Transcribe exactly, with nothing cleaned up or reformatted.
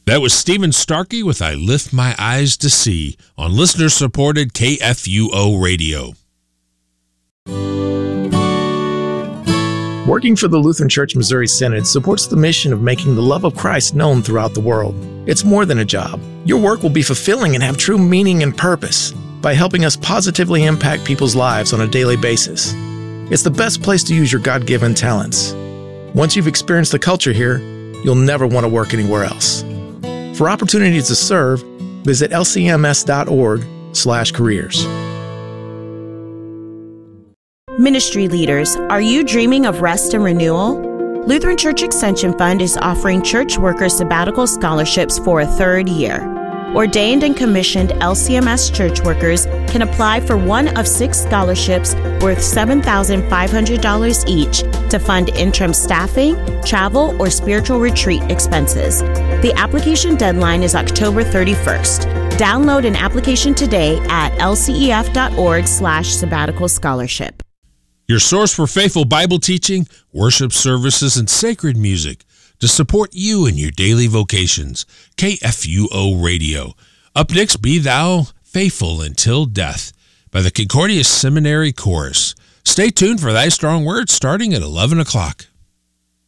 That was Stephen Starkey with I Lift My Eyes to See on listener-supported K F U O Radio. Working for the Lutheran Church Missouri Synod supports the mission of making the love of Christ known throughout the world. It's more than a job. Your work will be fulfilling and have true meaning and purpose by helping us positively impact people's lives on a daily basis. It's the best place to use your God-given talents. Once you've experienced the culture here, you'll never want to work anywhere else. For opportunities to serve, visit L C M S dot org slash careers. Ministry leaders, are you dreaming of rest and renewal? Lutheran Church Extension Fund is offering church workers sabbatical scholarships for a third year. Ordained and commissioned L C M S church workers can apply for one of six scholarships worth seven thousand five hundred dollars each to fund interim staffing, travel, or spiritual retreat expenses. The application deadline is October thirty-first. Download an application today at L C E F dot org slash sabbatical scholarship. Your source for faithful Bible teaching, worship services, and sacred music to support you in your daily vocations. K F U O Radio. Up next, Be Thou Faithful Until Death by the Concordia Seminary Chorus. Stay tuned for Thy Strong Word starting at eleven o'clock.